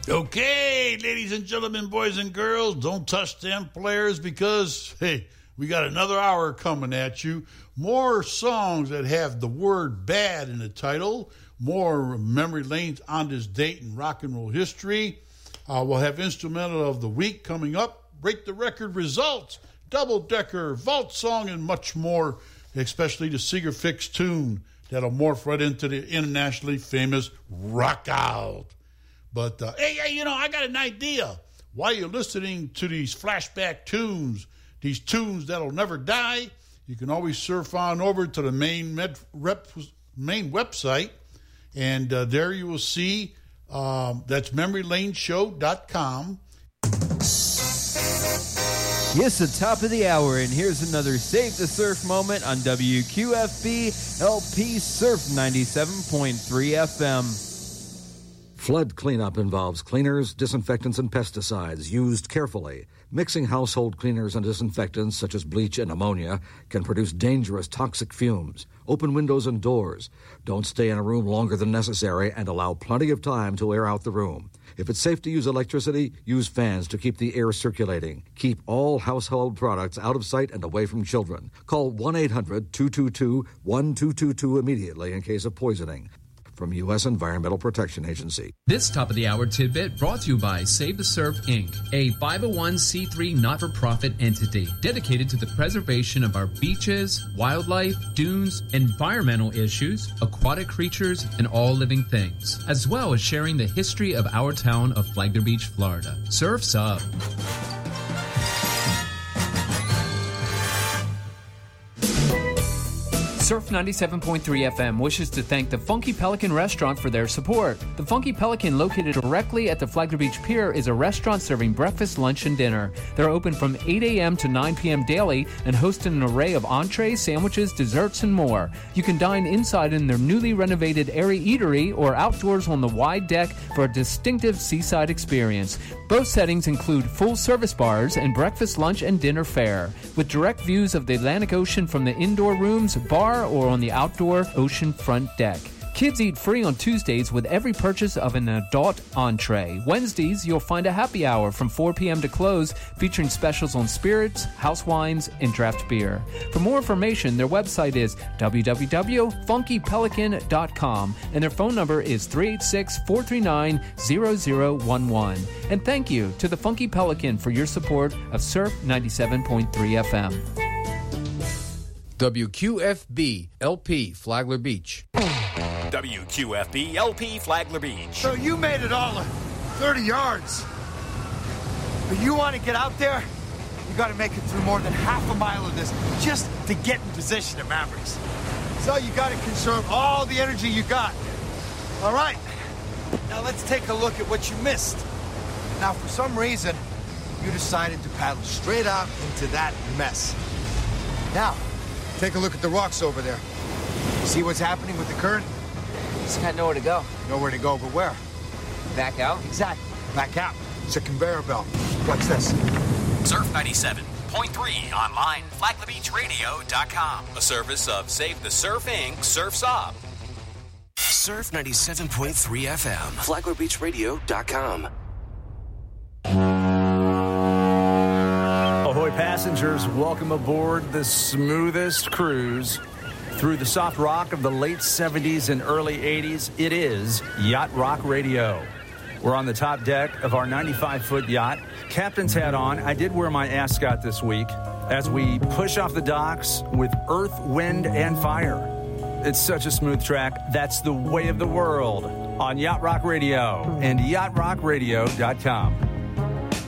Okay, ladies and gentlemen, boys and girls, don't touch them players because, hey, we got another hour coming at you. More songs that have the word bad in the title. More memory lanes on this date in rock and roll history. We'll have instrumental of the week coming up. Break the record results. Double-decker, vault song, and much more, especially the Seeger Fix tune that'll morph right into the internationally famous Rock Out. But, hey, I got an idea. While you're listening to these flashback tunes, these tunes that'll never die, you can always surf on over to the main website, and there you will see that's memorylaneshow.com. Yes, the top of the hour, and here's another Save the Surf moment on WQFB LP Surf 97.3 FM. Flood cleanup involves cleaners, disinfectants, and pesticides used carefully. Mixing household cleaners and disinfectants, such as bleach and ammonia, can produce dangerous toxic fumes. Open windows and doors. Don't stay in a room longer than necessary and allow plenty of time to air out the room. If it's safe to use electricity, use fans to keep the air circulating. Keep all household products out of sight and away from children. Call 1-800-222-1222 immediately in case of poisoning. From U.S. Environmental Protection Agency. This top-of-the-hour tidbit brought to you by Save the Surf, Inc., a 501c3 not-for-profit entity dedicated to the preservation of our beaches, wildlife, dunes, environmental issues, aquatic creatures, and all living things, as well as sharing the history of our town of Flagler Beach, Florida. Surf's up. Surf 97.3 FM wishes to thank the Funky Pelican Restaurant for their support. The Funky Pelican, located directly at the Flagler Beach Pier, is a restaurant serving breakfast, lunch, and dinner. They're open from 8 a.m. to 9 p.m. daily and host an array of entrees, sandwiches, desserts, and more. You can dine inside in their newly renovated airy eatery or outdoors on the wide deck for a distinctive seaside experience. Both settings include full-service bars and breakfast, lunch, and dinner fare, with direct views of the Atlantic Ocean from the indoor rooms, bar, or on the outdoor ocean front deck. Kids eat free on Tuesdays with every purchase of an adult entree. Wednesdays, you'll find a happy hour from 4 p.m. to close, featuring specials on spirits, house wines, and draft beer. For more information, their website is www.funkypelican.com, and their phone number is 386-439-0011. And thank you to the Funky Pelican for your support of Surf 97.3 FM. WQFB LP Flagler Beach. WQFB LP Flagler Beach. So you made it all 30 yards. But you want to get out there, you got to make it through more than half a mile of this just to get in position at Mavericks. So you got to conserve all the energy you got. All right. Now let's take a look at what you missed. Now, for some reason, you decided to paddle straight out into that mess. Now, take a look at the rocks over there. See what's happening with the current? Just got nowhere to go. Nowhere to go, but where? Back out? Exactly. Back out. It's a conveyor belt. Watch this. Surf 97.3 online, FlaglerBeachRadio.com. A service of Save the Surf, Inc., Surf's Up. Surf 97.3 FM, FlaglerBeachRadio.com. Ahoy passengers, welcome aboard the smoothest cruise through the soft rock of the late 70s and early 80s. It is Yacht Rock Radio. We're on the top deck of our 95-foot yacht. Captain's hat on. I did wear my ascot this week as we push off the docks with earth, wind, and fire. It's such a smooth track. That's the way of the world on Yacht Rock Radio and yachtrockradio.com.